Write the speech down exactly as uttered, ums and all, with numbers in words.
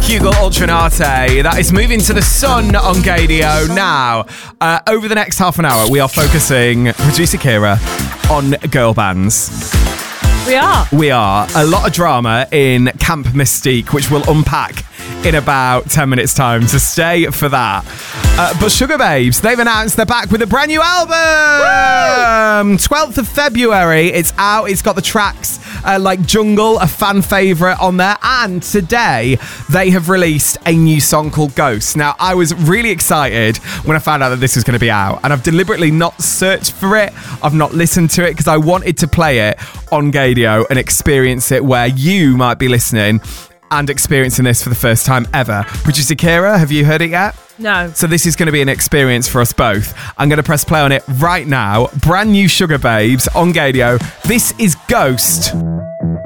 Hugo Ultranate. That is Moving to the Sun on Gadio. Now, uh, over the next half an hour, we are focusing, producer Kira, on girl bands. We are. We are. A lot of drama in Camp Mystique, which we'll unpack in about ten minutes' time, so stay for that. Uh, but Sugar Babes, they've announced they're back with a brand new album! Woo! twelfth of February, it's out. It's got the tracks uh, like Jungle, a fan favourite on there. And today, they have released a new song called Ghost. Now, I was really excited when I found out that this was going to be out. And I've deliberately not searched for it. I've not listened to it because I wanted to play it on Gadio and experience it where you might be listening and experiencing this for the first time ever. Producer Kira, have you heard it yet? No. So this is going to be an experience for us both. I'm going to press play on it right now. Brand new Sugar Babes on Gadio. This is Ghost.